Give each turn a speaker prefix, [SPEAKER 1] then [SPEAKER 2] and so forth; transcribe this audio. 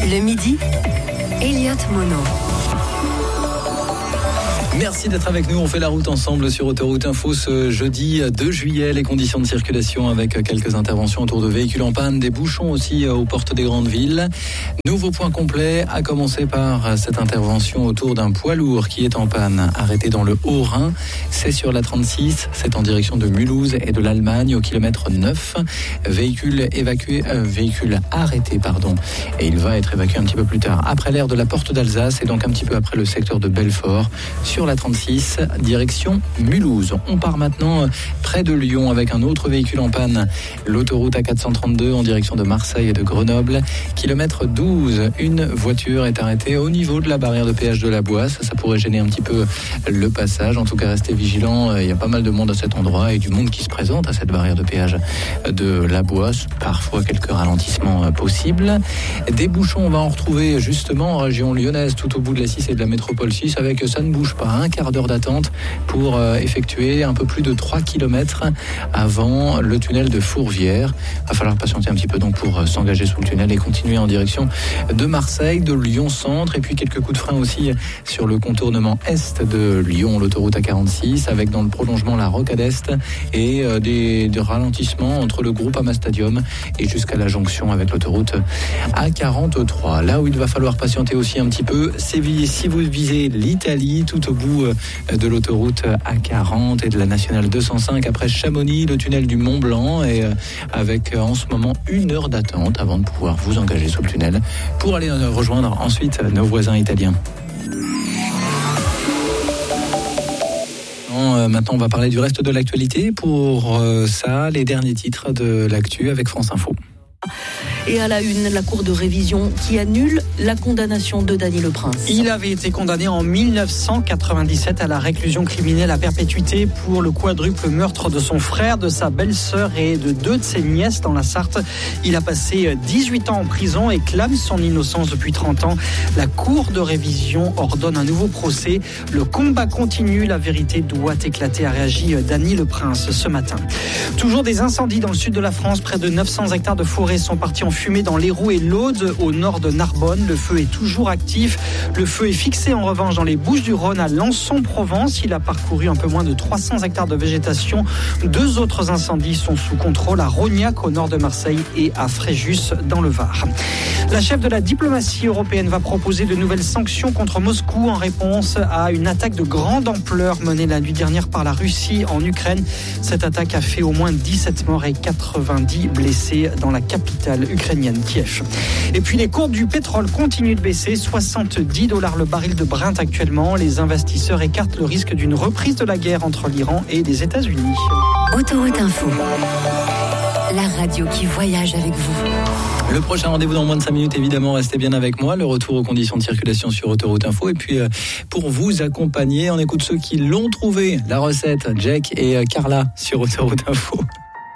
[SPEAKER 1] Le midi, Elliott Mono.
[SPEAKER 2] Merci d'être avec nous. On fait la route ensemble sur Autoroute Info ce jeudi 2 juillet. Les conditions de circulation avec quelques interventions autour de véhicules en panne, des bouchons aussi aux portes des grandes villes. Nouveau point complet, à commencer par cette intervention autour d'un poids lourd qui est en panne, arrêté dans le Haut-Rhin. C'est sur la 36, c'est en direction de Mulhouse et de l'Allemagne au kilomètre 9. Véhicule arrêté. Et il va être évacué un petit peu plus tard, après l'aire de la Porte d'Alsace et donc un petit peu après le secteur de Belfort, sur la 36, direction Mulhouse. On part maintenant près de Lyon avec un autre véhicule en panne. L'autoroute A432 en direction de Marseille et de Grenoble. Kilomètre 12, une voiture est arrêtée au niveau de la barrière de péage de la Boisse. Ça pourrait gêner un petit peu le passage. En tout cas, restez vigilants. Il y a pas mal de monde à cet endroit et du monde qui se présente à cette barrière de péage de la Boisse. Parfois, quelques ralentissements possibles. Des bouchons, on va en retrouver justement en région lyonnaise, tout au bout de la 6 et de la métropole 6, avec ça ne bouge pas. Un quart d'heure d'attente pour effectuer un peu plus de 3 km avant le tunnel de Fourvière. Il va falloir patienter un petit peu donc pour s'engager sous le tunnel et continuer en direction de Marseille, de Lyon-Centre, et puis quelques coups de frein aussi sur le contournement est de Lyon, l'autoroute A46, avec dans le prolongement la Rocade Est et des ralentissements entre le Groupama Stadium et jusqu'à la jonction avec l'autoroute A43. Là où il va falloir patienter aussi un petit peu, c'est si vous visez l'Italie, tout au bout de l'autoroute A40 et de la nationale 205 après Chamonix, le tunnel du Mont Blanc, et avec en ce moment 1 heure d'attente avant de pouvoir vous engager sous le tunnel pour aller rejoindre ensuite nos voisins italiens. Maintenant, on va parler du reste de l'actualité. Pour ça, les derniers titres de l'actu avec France Info.
[SPEAKER 3] Et à la une, la Cour de révision qui annule la condamnation de Dany Le Prince.
[SPEAKER 4] Il avait été condamné en 1997 à la réclusion criminelle à perpétuité pour le quadruple meurtre de son frère, de sa belle-sœur et de 2 de ses nièces dans la Sarthe. Il a passé 18 ans en prison et clame son innocence depuis 30 ans. La Cour de révision ordonne un nouveau procès. Le combat continue, la vérité doit éclater, a réagi Dany Le Prince ce matin. Toujours des incendies dans le sud de la France. Près de 900 hectares de forêt sont partis en fumée dans l'Hérault et l'Aude, au nord de Narbonne. Le feu est toujours actif. Le feu est fixé en revanche dans les Bouches-du-Rhône à Lançon-Provence. Il a parcouru un peu moins de 300 hectares de végétation. 2 autres incendies sont sous contrôle à Rognac, au nord de Marseille, et à Fréjus, dans le Var. La chef de la diplomatie européenne va proposer de nouvelles sanctions contre Moscou en réponse à une attaque de grande ampleur menée la nuit dernière par la Russie en Ukraine. Cette attaque a fait au moins 17 morts et 90 blessés dans la capitale ukrainienne, Kiev. Et puis les cours du pétrole continuent de baisser, $70 le baril de Brent actuellement. Les investisseurs écartent le risque d'une reprise de la guerre entre l'Iran et les États-Unis.
[SPEAKER 1] Autoroute Info, la radio qui voyage avec vous.
[SPEAKER 2] Le prochain rendez-vous dans moins de 5 minutes, évidemment, restez bien avec moi. Le retour aux conditions de circulation sur Autoroute Info. Et puis, pour vous accompagner, on écoute ceux qui l'ont trouvé, la recette, Jack et Carla sur Autoroute Info.